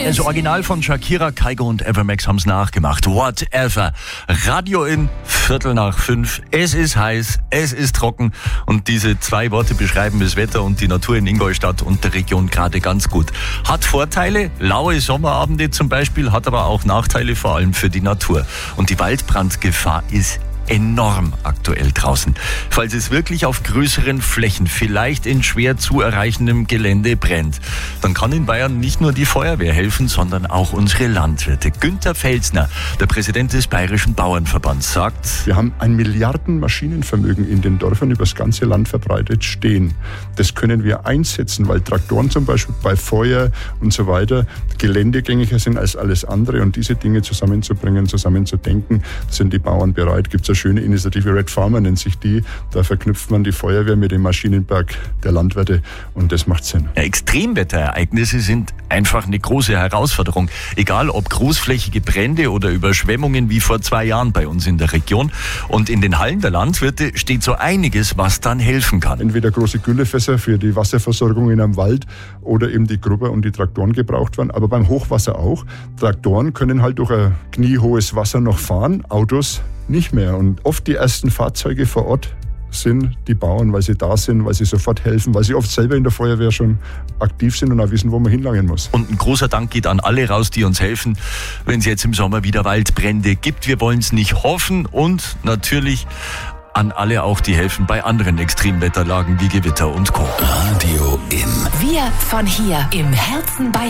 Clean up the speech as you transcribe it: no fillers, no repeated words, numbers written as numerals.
Das Original von Shakira, Kygo und Evermax haben es nachgemacht. Whatever. Radio in 4:45. Es ist heiß, es ist trocken und diese 2 Worte beschreiben das Wetter und die Natur in Ingolstadt und der Region gerade ganz gut. Hat Vorteile, laue Sommerabende zum Beispiel, hat aber auch Nachteile, vor allem für die Natur. Und die Waldbrandgefahr ist enorm aktuell draußen. Falls es wirklich auf größeren Flächen, vielleicht in schwer zu erreichendem Gelände brennt, dann kann in Bayern nicht nur die Feuerwehr helfen, sondern auch unsere Landwirte. Günther Pfälzner, der Präsident des Bayerischen Bauernverbands, sagt: Wir haben ein Milliarden Maschinenvermögen in den Dörfern über das ganze Land verbreitet stehen. Das können wir einsetzen, weil Traktoren zum Beispiel bei Feuer und so weiter geländegängiger sind als alles andere. Und diese Dinge zusammenzubringen, zusammenzudenken, sind die Bauern bereit. Gibt es eine schöne Initiative, Red Farmer nennt sich die. Da verknüpft man die Feuerwehr mit dem Maschinenpark der Landwirte und das macht Sinn. Ja, Extremwetterereignisse sind einfach eine große Herausforderung. Egal ob großflächige Brände oder Überschwemmungen wie vor 2 Jahren bei uns in der Region. Und in den Hallen der Landwirte steht so einiges, was dann helfen kann. Entweder große Güllefässer für die Wasserversorgung in einem Wald oder eben die Grubber und die Traktoren gebraucht werden. Aber beim Hochwasser auch. Traktoren können halt durch ein kniehohes Wasser noch fahren, Autos nicht mehr. Und oft die ersten Fahrzeuge vor Ort sind die Bauern, weil sie da sind, weil sie sofort helfen, weil sie oft selber in der Feuerwehr schon aktiv sind und auch wissen, wo man hinlangen muss. Und ein großer Dank geht an alle raus, die uns helfen, wenn es jetzt im Sommer wieder Waldbrände gibt. Wir wollen es nicht hoffen und natürlich an alle auch, die helfen bei anderen Extremwetterlagen wie Gewitter und Co. Radio in. Wir von hier im Herzen Bayern.